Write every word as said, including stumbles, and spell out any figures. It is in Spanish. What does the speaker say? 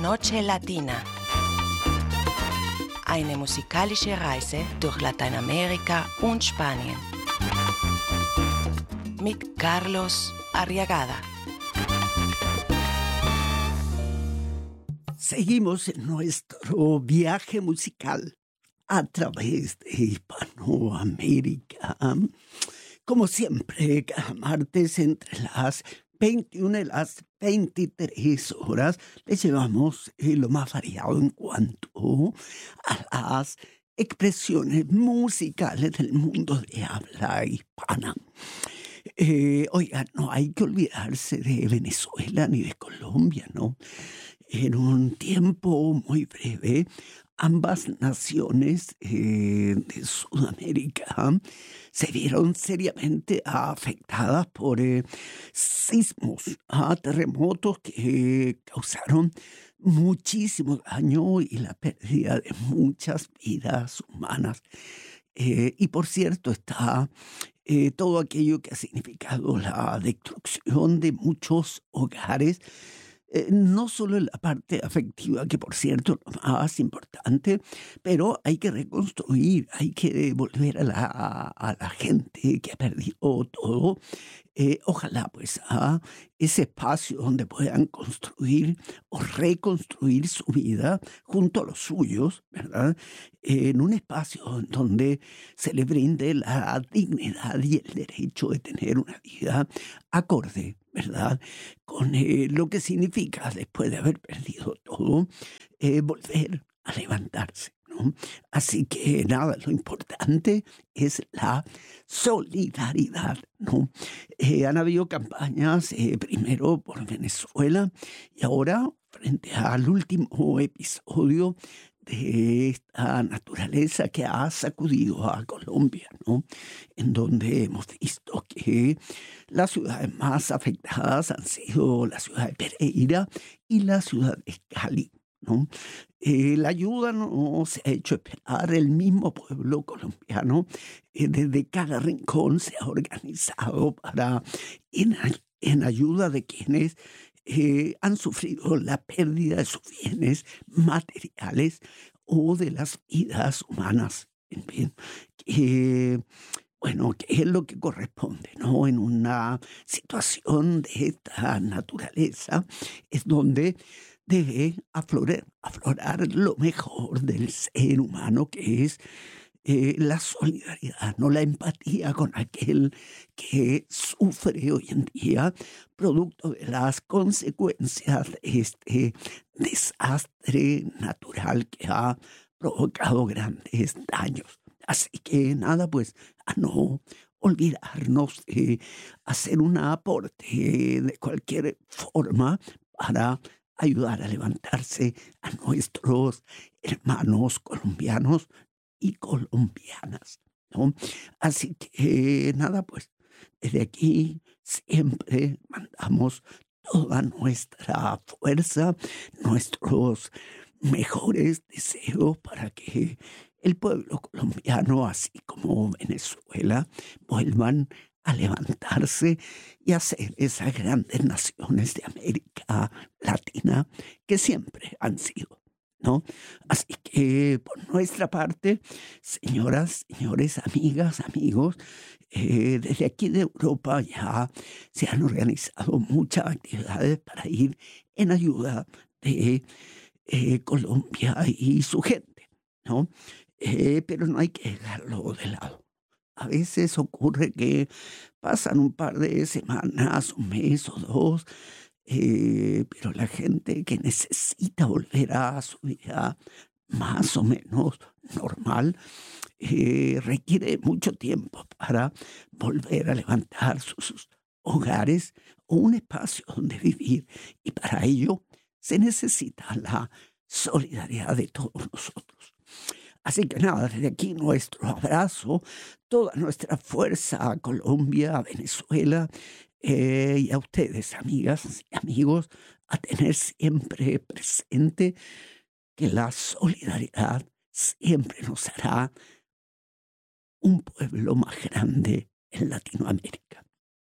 Noche Latina. Eine musikalische Reise durch Lateinamerika und Spanien. Mit Carlos Arriagada. Seguimos en nuestro viaje musical a través de Hispanoamérica. Como siempre, cada martes entre las veintiuna y las veintitrés horas les llevamos eh, lo más variado en cuanto a las expresiones musicales del mundo de habla hispana. Eh, oiga, no hay que olvidarse de Venezuela ni de Colombia, ¿no? En un tiempo muy breve, ambas naciones eh, de Sudamérica se vieron seriamente afectadas por eh, sismos, ah, terremotos que causaron muchísimo daño y la pérdida de muchas vidas humanas. Eh, y por cierto, está eh, todo aquello que ha significado la destrucción de muchos hogares. Eh, no solo en la parte afectiva, que por cierto es lo más importante, pero hay que reconstruir, hay que volver a la, a la gente que ha perdido todo. Eh, ojalá pues a ese espacio donde puedan construir o reconstruir su vida junto a los suyos, ¿verdad? Eh, en un espacio en donde se le brinde la dignidad y el derecho de tener una vida acorde, ¿verdad? Con eh, lo que significa, después de haber perdido todo, eh, volver a levantarse, ¿no? Así que nada, lo importante es la solidaridad, ¿no? Eh, han habido campañas, eh, primero por Venezuela y ahora frente al último episodio de esta naturaleza que ha sacudido a Colombia, ¿no? En donde hemos visto que las ciudades más afectadas han sido la ciudad de Pereira y la ciudad de Cali, ¿no? Eh, la ayuda no se ha hecho esperar. El mismo pueblo colombiano eh, desde cada rincón se ha organizado para en, en ayuda de quienes Eh, han sufrido la pérdida de sus bienes materiales o de las vidas humanas. En fin, que, bueno, que es lo que corresponde, ¿no? En una situación de esta naturaleza es donde debe aflorar, aflorar lo mejor del ser humano, que es Eh, la solidaridad, no la empatía con aquel que sufre hoy en día producto de las consecuencias de este desastre natural que ha provocado grandes daños. Así que nada, pues a no olvidarnos de hacer un aporte de cualquier forma para ayudar a levantarse a nuestros hermanos colombianos y colombianas, ¿no? Así que nada, pues desde aquí siempre mandamos toda nuestra fuerza, nuestros mejores deseos para que el pueblo colombiano, así como Venezuela, vuelvan a levantarse y a ser esas grandes naciones de América Latina que siempre han sido, ¿no? Así que por nuestra parte, señoras, señores, amigas, amigos, eh, desde aquí de Europa ya se han organizado muchas actividades para ir en ayuda de eh, Colombia y su gente, ¿no? Eh, pero no hay que dejarlo de lado. A veces ocurre que pasan un par de semanas, un mes o dos, Eh, pero la gente que necesita volver a su vida más o menos normal eh, requiere mucho tiempo para volver a levantar sus, sus hogares o un espacio donde vivir. Y para ello se necesita la solidaridad de todos nosotros. Así que nada, desde aquí nuestro abrazo, toda nuestra fuerza a Colombia, a Venezuela, eh, y a ustedes, amigas y amigos, a tener siempre presente que la solidaridad siempre nos hará un pueblo más grande en Latinoamérica.